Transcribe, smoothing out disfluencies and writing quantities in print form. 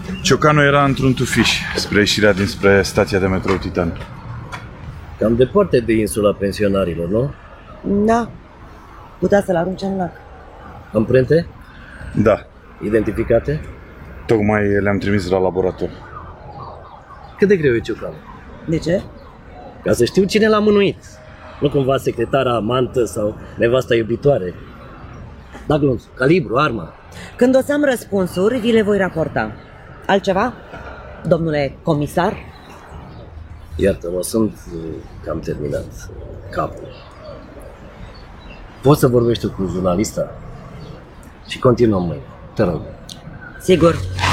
Ciocanu era într-un tufiș spre ieșirea dinspre stația de metrou Titan. Cam departe de insula pensionarilor, nu? Da. Putea să-l arunce în lac. Amprente? Da, Identificate? tocmai le-am trimis la laborator. Cât de greu e Ciocanu? De ce? Ca să știu cine l-a mânuit. Nu cumva secretara amantă sau nevasta iubitoare. Da, glonț, calibru, arma. Când o să am răspunsuri, vi le voi raporta. Altceva? Domnule comisar? Iartă-mă, sunt cam terminat capul. Poți să vorbești tu cu jurnalista? Și continuăm mâine, te rog. Sigur.